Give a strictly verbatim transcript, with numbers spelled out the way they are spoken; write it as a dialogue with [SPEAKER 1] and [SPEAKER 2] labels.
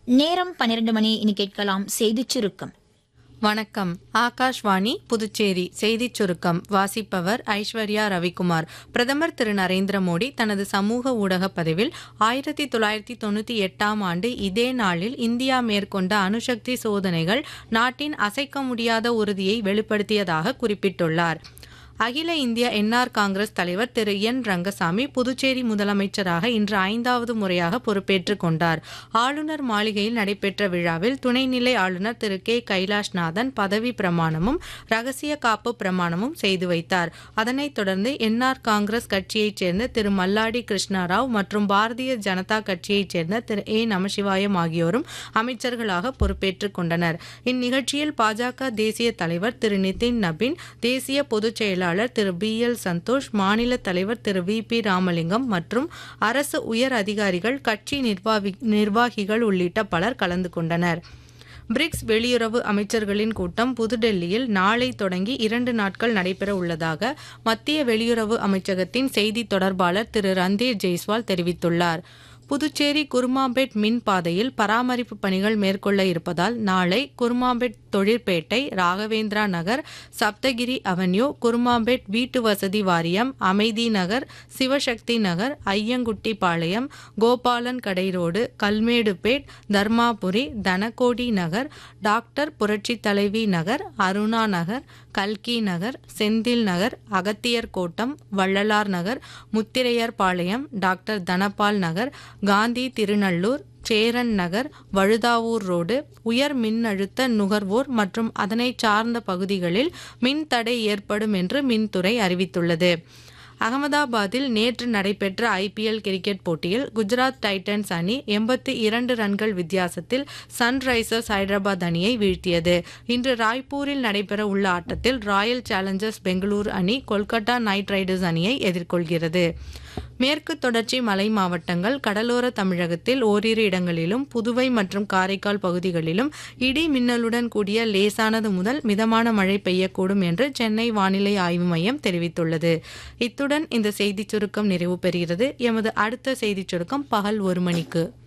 [SPEAKER 1] நேரம் பன்னிரண்டு மணி. இனி கேட்கலாம் செய்திச் சுருக்கம்.
[SPEAKER 2] வணக்கம். ஆகாஷ்வாணி புதுச்சேரி செய்திச் சுருக்கம் வாசிப்பவர் ஐஸ்வர்யா ரவிக்குமார். பிரதமர் திரு நரேந்திர மோடி தனது சமூக ஊடக பதிவில் ஆயிரத்தி தொள்ளாயிரத்தி தொண்ணூற்றி எட்டாம் ஆண்டு இதே நாளில் இந்தியா மேற்கொண்ட அணுசக்தி சோதனைகள் நாட்டின் அசைக்க முடியாத உறுதியை வெளிப்படுத்தியதாக குறிப்பிட்டுள்ளார். அகில இந்திய என்ஆர் காங்கிரஸ் தலைவர் திரு என் ரங்கசாமி புதுச்சேரி முதலமைச்சராக இன்று ஐந்தாவது முறையாக பொறுப்பேற்றுக் கொண்டார். ஆளுநர் மாளிகையில் நடைபெற்ற விழாவில் துணைநிலை ஆளுநர் திரு கே கைலாஷ்நாதன் பதவி பிரமாணமும் ரகசிய காப்பு பிரமாணமும் செய்து வைத்தார். அதனைத் தொடர்ந்து என்ஆர் காங்கிரஸ் கட்சியைச் சேர்ந்த திரு மல்லாடி கிருஷ்ணராவ் மற்றும் பாரதிய ஜனதா கட்சியைச் சேர்ந்த திரு ஏ நமசிவாயம் ஆகியோரும் அமைச்சர்களாக பொறுப்பேற்றுக் கொண்டனர். இந்நிகழ்ச்சியில் பாஜக தேசிய தலைவர் திரு நிதின் நபீன், தேசிய பொதுச் செயலாளர் திரு பி எல் சந்தோஷ், மாநில தலைவர் திரு வி பி ராமலிங்கம் மற்றும் அரசு உயர் அதிகாரிகள், கட்சி நிர்வாகிகள் உள்ளிட்ட பலர் கலந்து கொண்டனர். பிரிக்ஸ் வெளியுறவு அமைச்சர்களின் கூட்டம் புதுடெல்லியில் நாளை தொடங்கி இரண்டு நாட்கள் நடைபெற உள்ளதாக மத்திய வெளியுறவு அமைச்சகத்தின் செய்தி தொடர்பாளர் திரு ரந்தீர் ஜெய்ஸ்வால் தெரிவித்துள்ளார். புதுச்சேரி குருமாம்பேட் மின் பாதையில் பராமரிப்பு பணிகள் மேற்கொள்ள இருப்பதால் நாளை குருமாம்பேட் தொழிற்பேட்டை, ராகவேந்திரா நகர், சப்தகிரி அவென்யூ, குருமாம்பேட் வீட்டு வசதி வாரியம், அமைதி நகர், சிவசக்தி நகர், ஐயங்குட்டி பாளையம், கோபாலன் கடை ரோடு, கல்மேடுபேட், தர்மாபுரி, தனகோடி நகர், டாக்டர் புரட்சி தலைவி நகர், அருணா நகர், கல்கி நகர், செந்தில் நகர், அகத்தியர் கோட்டம், வள்ளலார் நகர், முத்திரையர் பாளையம், டாக்டர் தனபால் நகர், காந்தி திருநள்ளூர், சேரன் நகர், வழுதாவூர் ரோடு, உயர் மின்னழுத்த நுகர்வோர் மற்றும் அதனை சார்ந்த பகுதிகளில் மின் தடை ஏற்படும் என்று மின்துறை அறிவித்துள்ளது. அகமதாபாத்தில் நேற்று நடைபெற்ற ஐபிஎல் கிரிக்கெட் போட்டியில் குஜராத் டைட்டன்ஸ் அணி எண்பத்தி இரண்டு ரன்கள் வித்தியாசத்தில் சன்ரைசர்ஸ் ஹைதராபாத் அணியை வீழ்த்தியது. இன்று ராய்ப்பூரில் நடைபெற உள்ள ஆட்டத்தில் ராயல் சேலஞ்சர்ஸ் பெங்களூரு அணி கொல்கத்தா நைட் ரைடர்ஸ் அணியை எதிர்கொள்கிறது. மேற்கு தொடர்ச்சி மலை மாவட்டங்கள், கடலோர தமிழகத்தில் ஓரிரு இடங்களிலும், புதுவை மற்றும் காரைக்கால் பகுதிகளிலும் இடி மின்னலுடன் கூடிய லேசானது முதல் மிதமான மழை பெய்யக்கூடும் என்று சென்னை வானிலை ஆய்வு மையம் தெரிவித்துள்ளது. இத்துடன் இந்த செய்திச் சுருக்கம் நிறைவு பெறுகிறது. எமது அடுத்த செய்திச் சுருக்கம் பகல் ஒரு மணிக்கு.